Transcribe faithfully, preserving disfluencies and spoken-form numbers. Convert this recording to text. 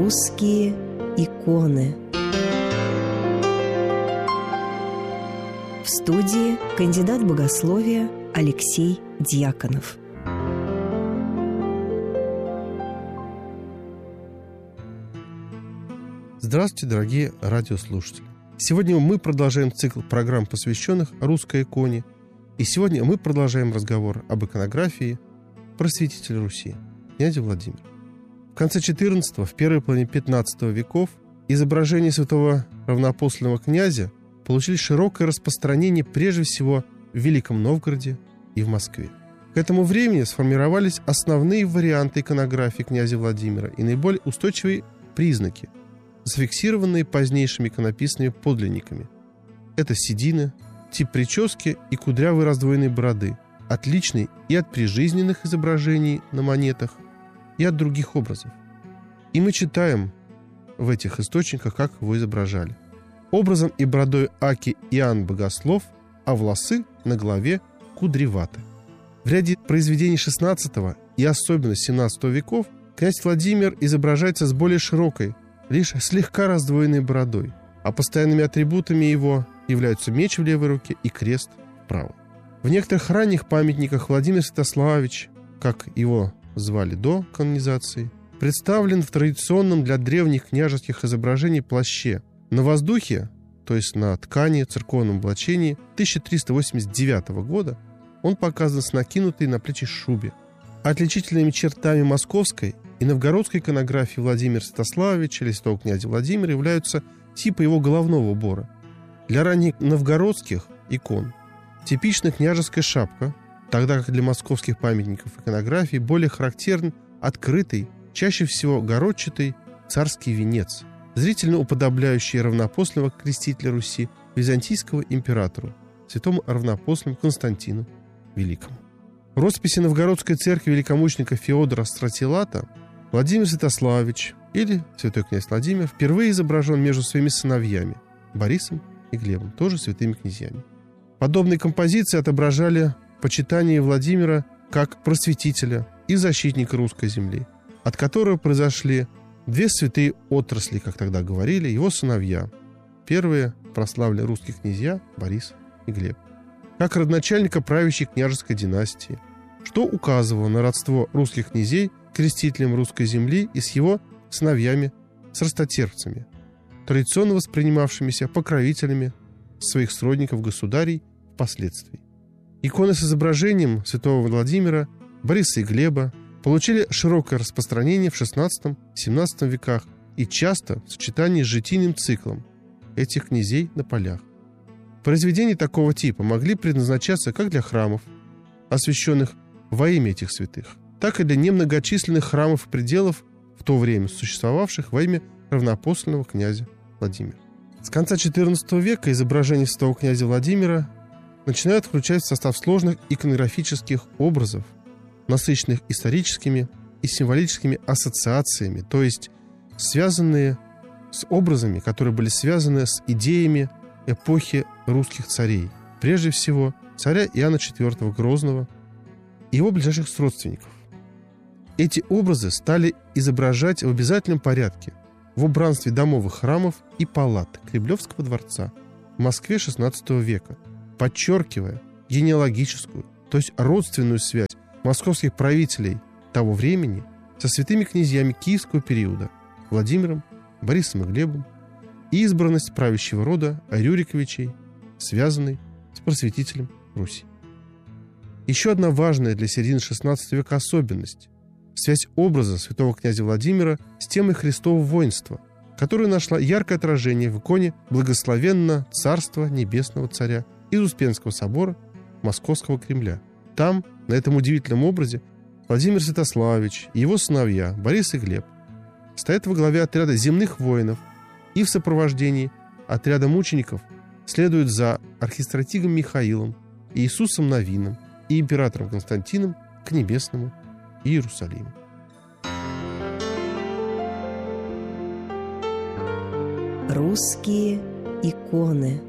Русские иконы. В студии кандидат богословия Алексей Дьяконов. Здравствуйте, дорогие радиослушатели! Сегодня мы продолжаем цикл программ, посвященных русской иконе. И сегодня мы продолжаем разговор об иконографии просветителя Руси, князя Владимира. В конце четырнадцатого, в первой половине пятнадцатого веков изображения святого равноапостольного князя получили широкое распространение прежде всего в Великом Новгороде и в Москве. К этому времени сформировались основные варианты иконографии князя Владимира и наиболее устойчивые признаки, зафиксированные позднейшими иконописными подлинниками. Это седины, тип прически и кудрявые раздвоенные бороды, отличный и от прижизненных изображений на монетах, и от других образов. И мы читаем в этих источниках, как его изображали. Образом и бородой аки Иоанн Богослов, а волосы на голове кудреваты. В ряде произведений шестнадцатого и особенно семнадцатого веков князь Владимир изображается с более широкой, лишь слегка раздвоенной бородой, а постоянными атрибутами его являются меч в левой руке и крест вправо. В некоторых ранних памятниках Владимир Святославич, как его звали до канонизации, представлен в традиционном для древних княжеских изображений плаще. На воздухе, то есть на ткани церковном облачении тысяча триста восемьдесят девятого года, он показан с накинутой на плечи шубе. Отличительными чертами московской и новгородской иконографии Владимира Святославича или святого князя Владимира являются типы его головного убора. Для ранних новгородских икон типична княжеская шапка, тогда как для московских памятников иконографии более характерен открытый, чаще всего городчатый царский венец, зрительно уподобляющий равноапостольного крестителя Руси византийского императору, святому равноапостольному Константину Великому. В росписи новгородской церкви великомученика Феодора Стратилата Владимир Святославич или святой князь Владимир впервые изображен между своими сыновьями Борисом и Глебом, тоже святыми князьями. Подобные композиции отображали почитание Владимира как просветителя и защитника русской земли, от которого произошли две святые отрасли, как тогда говорили, его сыновья. Первые прославленные русские князья Борис и Глеб, как родоначальника правящей княжеской династии, что указывало на родство русских князей крестителям русской земли и с его сыновьями, с ростотерпцами, традиционно воспринимавшимися покровителями своих сродников-государей впоследствии. Иконы с изображением святого Владимира, Бориса и Глеба получили широкое распространение в шестнадцатом-семнадцатом веках и часто в сочетании с житийным циклом этих князей на полях. Произведения такого типа могли предназначаться как для храмов, освященных во имя этих святых, так и для немногочисленных храмов и пределов в то время существовавших во имя равноапостольного князя Владимира. С конца четырнадцатого века изображения святого князя Владимира начинают включать в состав сложных иконографических образов, насыщенных историческими и символическими ассоциациями, то есть связанные с образами, которые были связаны с идеями эпохи русских царей, прежде всего царя Иоанна четвёртого Грозного и его ближайших родственников. Эти образы стали изображать в обязательном порядке в убранстве домовых храмов и палат Кремлевского дворца в Москве шестнадцатого века, подчеркивая генеалогическую, то есть родственную связь московских правителей того времени со святыми князьями киевского периода Владимиром, Борисом и Глебом и избранность правящего рода Рюриковичей, связанной с просветителем Руси. Еще одна важная для середины шестнадцатого века особенность – связь образа святого князя Владимира с темой Христового воинства, которая нашла яркое отражение в иконе «Благословенно Царство Небесного Царя» из Успенского собора Московского Кремля. Там, на этом удивительном образе, Владимир Святославич и его сыновья Борис и Глеб стоят во главе отряда земных воинов и в сопровождении отряда мучеников следуют за архистратигом Михаилом, Иисусом Новиным и императором Константином к небесному Иерусалиму. Русские иконы.